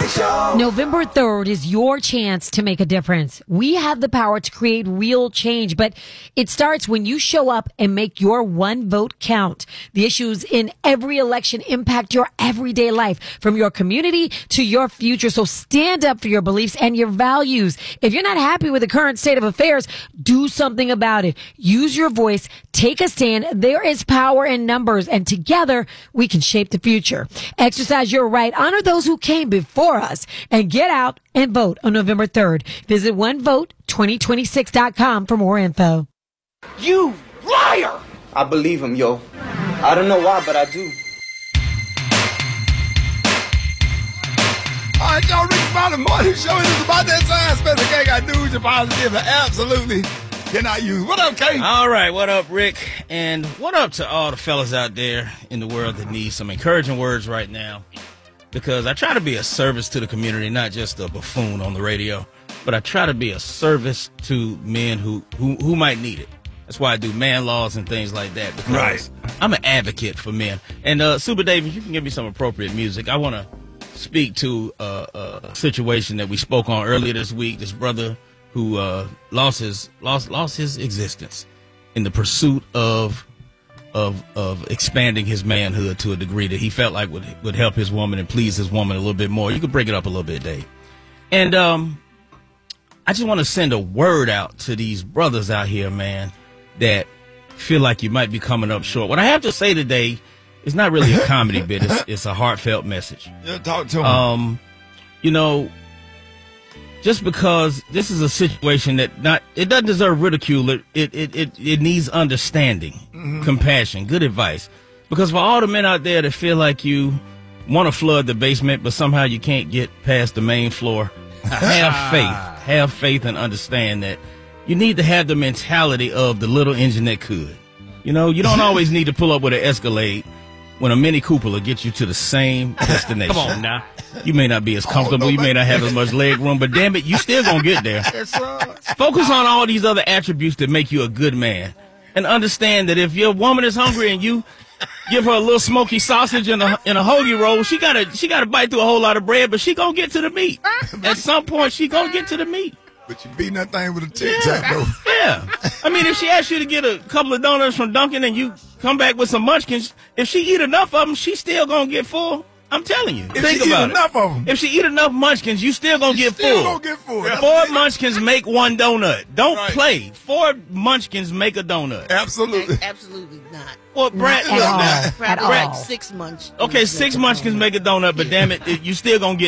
Show. November 3rd is your chance to make a difference. We have the power to create real change, but it starts when you show up and make your one vote count. The issues in every election impact your everyday life, from your community to your future. So stand up for your beliefs and your values. If you're not happy with the current state of affairs, do something about it. Use your voice. Take a stand. There is power in numbers, and together we can shape the future. Exercise your right. Honor those who came before us, and get out and vote on November 3rd. Visit onevote2026.com for more info. You liar! I believe him, yo. I don't know why, but I do. All right, y'all, Rick Smiley Morning Show. It is about that time. Special K got news and positive and absolutely cannot use. What up, K? All right, what up, Rick? And what up to all the fellas out there in the world that need some encouraging words right now? Because I try to be a service to the community, not just a buffoon on the radio, but I try to be a service to men who might need it. That's why I do man laws and things like that, because I'm an advocate for men. And Super David, you can give me some appropriate music. I want to speak to a situation that we spoke on earlier this week. This brother who lost his existence in the pursuit of expanding his manhood to a degree that he felt like would help his woman and please his woman a little bit more. You could break it up a little bit, Dave. And I just want to send a word out to these brothers out here, man, that feel like you might be coming up short. What I have to say today is not really a comedy bit. It's a heartfelt message. Yeah, talk to him. You know, just because this is a situation that it doesn't deserve ridicule. It needs understanding, compassion, good advice. Because for all the men out there that feel like you want to flood the basement, but somehow you can't get past the main floor, have faith and understand that you need to have the mentality of the little engine that could. You know, you don't always need to pull up with an Escalade when a Mini Cooper will get you to the same destination. Come on now. You may not be as comfortable. You may not have as much leg room, but damn it, you still gonna get there. Focus on all these other attributes that make you a good man, and understand that if your woman is hungry and you give her a little smoky sausage and a hoagie roll, she gotta bite through a whole lot of bread, but she gonna get to the meat. At some point, she gonna get to the meat. But you beating that thing with a tic-tac, though. Yeah. I mean, if she asks you to get a couple of donuts from Dunkin' and you come back with some munchkins, if she eat enough of them, she still gonna get full. I'm telling you. Think about it. Enough of them. If she eat enough munchkins, you still gonna get full. Gonna get full. 4 munchkins make 1 donut. Don't play. 4 munchkins make a donut. Absolutely. Absolutely not. Well, Brad, At all. Probably like 6 months. okay, 6 munchkins make a donut, but damn it, you still gonna get